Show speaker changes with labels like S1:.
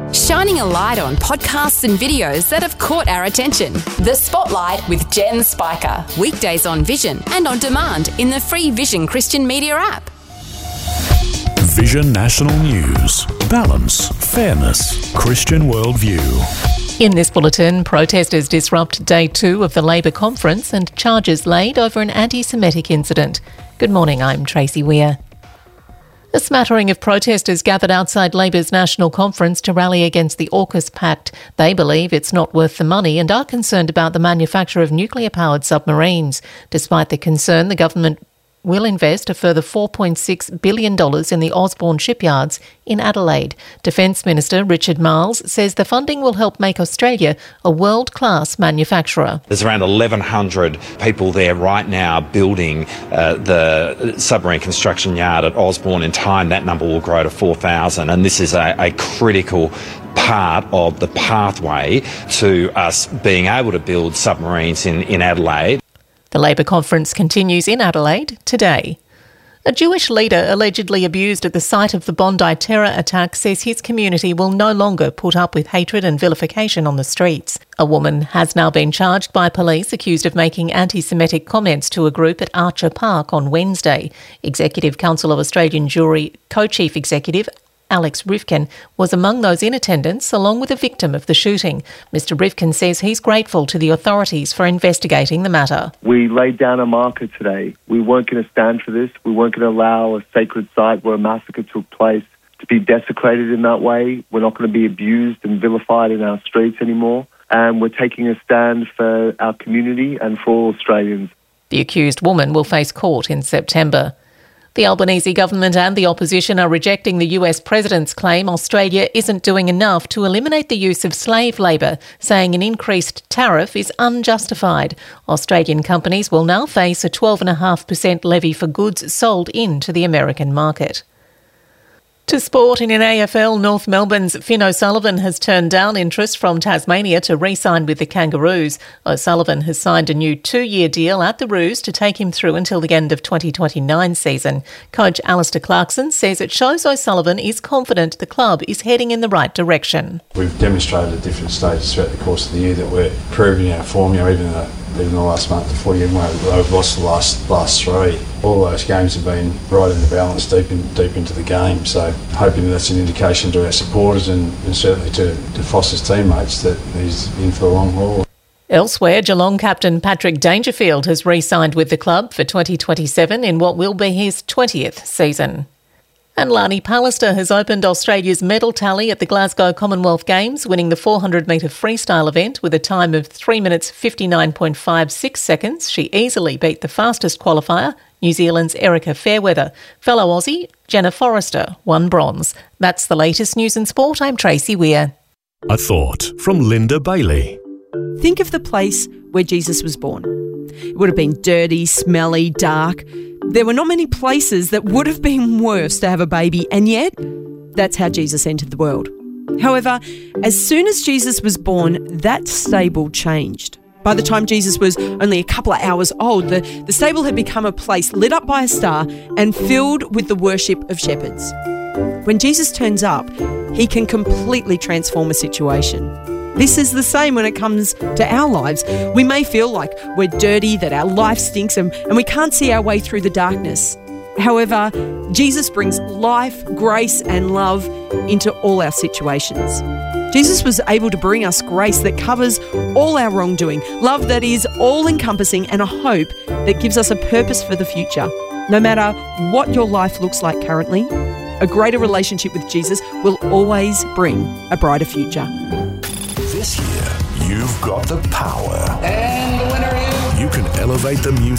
S1: Shining a light on podcasts and videos that have caught our attention. The Spotlight with Jen Spiker. Weekdays on Vision and on demand in the free Vision Christian Media app.
S2: Vision National News. Balance, fairness, Christian worldview.
S3: In this bulletin, protesters disrupt day 2 of the Labor conference and charges laid over an anti-Semitic incident. Good morning, I'm Tracy Weir. A smattering of protesters gathered outside Labor's national conference to rally against the AUKUS Pact. They believe it's not worth the money and are concerned about the manufacture of nuclear-powered submarines. Despite the concern, the government will invest a further $4.6 billion in the Osborne shipyards in Adelaide. Defence Minister Richard Marles says the funding will help make Australia a world-class manufacturer.
S4: There's around 1,100 people there right now building the submarine construction yard at Osborne. In time, that number will grow to 4,000, and this is a critical part of the pathway to us being able to build submarines in Adelaide.
S3: The Labor conference continues in Adelaide today. A Jewish leader allegedly abused at the site of the Bondi terror attack says his community will no longer put up with hatred and vilification on the streets. A woman has now been charged by police accused of making anti-Semitic comments to a group at Archer Park on Wednesday. Executive Council of Australian Jewry co-chief executive Alex Rivkin was among those in attendance, along with a victim of the shooting. Mr Rivkin says he's grateful to the authorities for investigating the matter.
S5: We laid down a marker today. We weren't going to stand for this. We weren't going to allow a sacred site where a massacre took place to be desecrated in that way. We're not going to be abused and vilified in our streets anymore. And we're taking a stand for our community and for all Australians.
S3: The accused woman will face court in September. The Albanese government and the opposition are rejecting the US president's claim Australia isn't doing enough to eliminate the use of slave labour, saying an increased tariff is unjustified. Australian companies will now face a 12.5% levy for goods sold into the American market. To sport, in AFL, North Melbourne's Finn O'Sullivan has turned down interest from Tasmania to re-sign with the Kangaroos. O'Sullivan has signed a new 2-year deal at the Roos to take him through until the end of 2029 season. Coach Alistair Clarkson says it shows O'Sullivan is confident the club is heading in the right direction.
S6: We've demonstrated at different stages throughout the course of the year that we're improving our form, even the last month before we've lost the last 3. All those games have been right in the balance, deep into the game. So hoping that's an indication to our supporters and certainly to Foster's teammates that he's in for the long haul.
S3: Elsewhere, Geelong captain Patrick Dangerfield has re-signed with the club for 2027 in what will be his 20th season. And Lani Pallister has opened Australia's medal tally at the Glasgow Commonwealth Games, winning the 400-metre freestyle event with a time of 3 minutes 59.56 seconds. She easily beat the fastest qualifier, New Zealand's Erica Fairweather. Fellow Aussie Jenna Forrester won bronze. That's the latest news and sport. I'm Tracy Weir.
S2: A thought from Linda Bailey.
S7: Think of the place where Jesus was born. It would have been dirty, smelly, dark. There were not many places that would have been worse to have a baby, and yet that's how Jesus entered the world. However, as soon as Jesus was born, that stable changed. By the time Jesus was only a couple of hours old, the stable had become a place lit up by a star and filled with the worship of shepherds. When Jesus turns up, he can completely transform a situation. This is the same when it comes to our lives. We may feel like we're dirty, that our life stinks and we can't see our way through the darkness. However, Jesus brings life, grace and love into all our situations. Jesus was able to bring us grace that covers all our wrongdoing, love that is all-encompassing and a hope that gives us a purpose for the future. No matter what your life looks like currently, a greater relationship with Jesus will always bring a brighter future.
S2: This year, you've got the power.
S8: And the winner is...
S2: You can elevate the music